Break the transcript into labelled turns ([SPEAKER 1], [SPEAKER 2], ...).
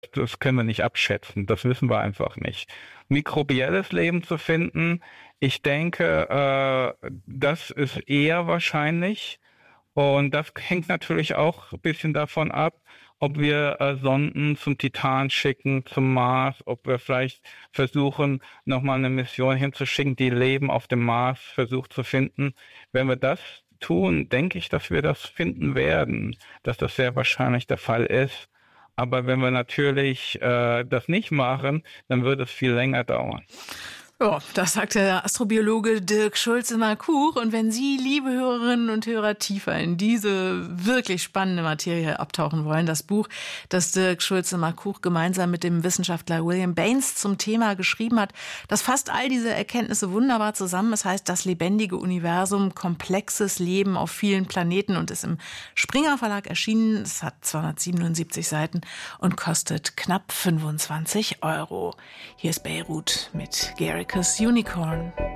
[SPEAKER 1] das können wir nicht abschätzen. Das wissen wir einfach nicht. Mikrobielles Leben zu finden, ich denke, das ist eher wahrscheinlich. Und das hängt natürlich auch ein bisschen davon ab, ob wir Sonden zum Titan schicken, zum Mars, ob wir vielleicht versuchen, nochmal eine Mission hinzuschicken, die Leben auf dem Mars versucht zu finden. Wenn wir das tun, denke ich, dass wir das finden werden, dass das sehr wahrscheinlich der Fall ist. Aber wenn wir natürlich das nicht machen, dann wird es viel länger dauern.
[SPEAKER 2] Ja, das sagt der Astrobiologe Dirk Schulze-Markuch. Und wenn Sie, liebe Hörerinnen und Hörer, tiefer in diese wirklich spannende Materie abtauchen wollen, das Buch, das Dirk Schulze-Markuch gemeinsam mit dem Wissenschaftler William Baines zum Thema geschrieben hat, das fasst all diese Erkenntnisse wunderbar zusammen. Es heißt Das lebendige Universum, komplexes Leben auf vielen Planeten und ist im Springer Verlag erschienen. Es hat 277 Seiten und kostet knapp 25 €. Hier ist Beirut mit Gericke's Unicorn.